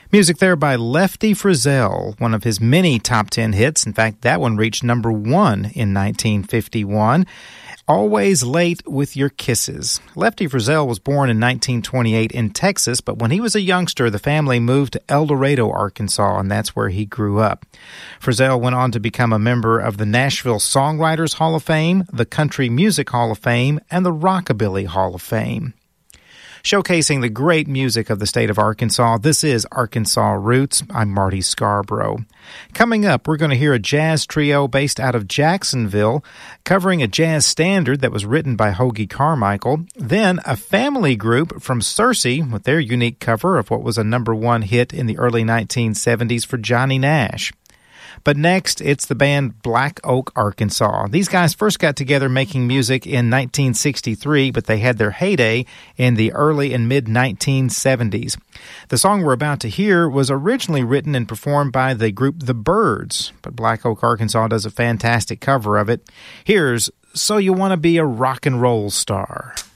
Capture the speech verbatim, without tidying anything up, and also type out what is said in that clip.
Music there by Lefty Frizzell, one of his many top ten hits. In fact, that one reached number one in nineteen fifty-one. Always Late with Your Kisses. Lefty Frizzell was born in nineteen twenty-eight in Texas, but when he was a youngster, the family moved to El Dorado, Arkansas, and that's where he grew up. Frizzell went on to become a member of the Nashville Songwriters Hall of Fame, the Country Music Hall of Fame, and the Rockabilly Hall of Fame. Showcasing the great music of the state of Arkansas, this is Arkansas Roots. I'm Marty Scarborough. Coming up, we're going to hear a jazz trio based out of Jacksonville covering a jazz standard that was written by Hoagy Carmichael. Then a family group from Searcy with their unique cover of what was a number one hit in the early nineteen seventies for Johnny Nash. But next, it's the band Black Oak, Arkansas. These guys first got together making music in nineteen sixty-three, but they had their heyday in the early and mid nineteen seventies. The song we're about to hear was originally written and performed by the group The Byrds, but Black Oak, Arkansas does a fantastic cover of it. Here's So You Want to Be a Rock and Roll Star.